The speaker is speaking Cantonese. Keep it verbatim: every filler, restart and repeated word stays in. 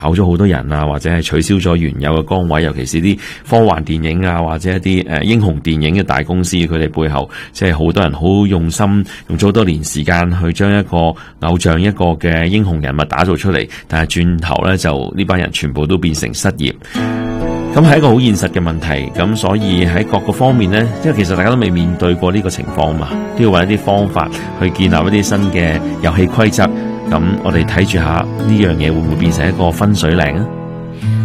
炒咗好多人啊，或者係取消咗原有嘅崗位，尤其是啲科幻電影啊，或者一啲誒英雄電影嘅大公司，佢哋背後即係好多人好用心，用咗好多年時間去將一個偶像一個嘅英雄人物打造出嚟，但係轉頭咧就呢班人全部都變成失業。咁係一個好現實嘅問題，咁所以喺各個方面呢，因為其實大家都未面對過呢個情況嘛，都要揾一啲方法去建立一啲新嘅遊戲規則。咁我哋睇住下呢樣嘢會唔會變成一個分水嶺啊？